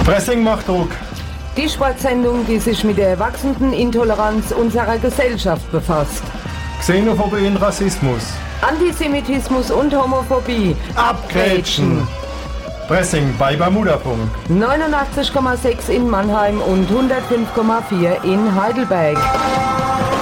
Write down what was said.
Pressing macht Druck. Die Sportsendung, die sich mit der wachsenden Intoleranz unserer Gesellschaft befasst. Xenophobie und Rassismus. Antisemitismus und Homophobie. Abgrätschen. Pressing bei Bermuda-Punkt. 89,6 in Mannheim und 105,4 in Heidelberg.